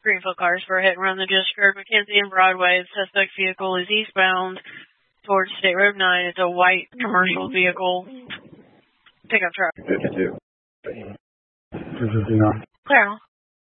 Greenfield cars for a hit and run that just occurred. Mackenzie and Broadway. The suspect vehicle is eastbound towards State Road 9. It's a white commercial vehicle. Pickup truck. 52. 59. Clear.